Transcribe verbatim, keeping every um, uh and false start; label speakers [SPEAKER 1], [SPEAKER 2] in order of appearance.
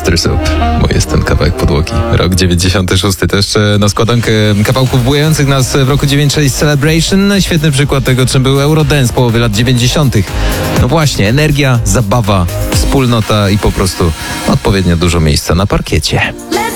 [SPEAKER 1] After Soup, bo jest ten kawałek podłogi. Rok dziewięćdziesiąty szósty. To jeszcze na składankę kawałków bujających nas w roku dziewięćdziesiątym sześć Celebration. Świetny przykład tego, czym był Eurodance połowy lat dziewięćdziesiątych. No właśnie, energia, zabawa, wspólnota i po prostu odpowiednio dużo miejsca na parkiecie.